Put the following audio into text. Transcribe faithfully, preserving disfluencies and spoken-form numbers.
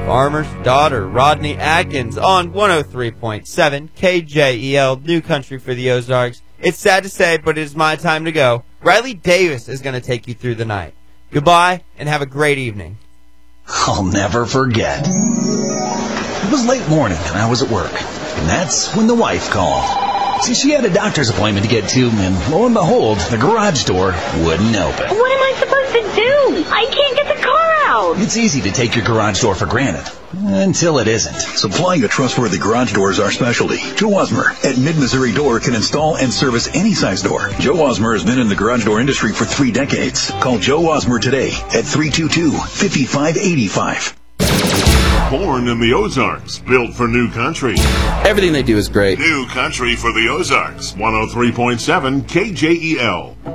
Farmer's Daughter, Rodney Atkins on one oh three point seven K J E L, New Country for the Ozarks. It's sad to say, but it is my time to go. Riley Davis is going to take you through the night. Goodbye, and have a great evening. I'll never forget. It was late morning, and I was at work, and that's when the wife called. See, she had a doctor's appointment to get to, and lo and behold, the garage door wouldn't open. What am I supposed to do? I can't get the car out. It's easy to take your garage door for granted, until it isn't. Supplying a trustworthy garage door is our specialty. Joe Osmer at Mid-Missouri Door can install and service any size door. Joe Osmer has been in the garage door industry for three decades. Call Joe Osmer today at three two two, five five eight five. Born in the Ozarks, built for New Country. Everything they do is great. New Country for the Ozarks, one oh three point seven K J E L.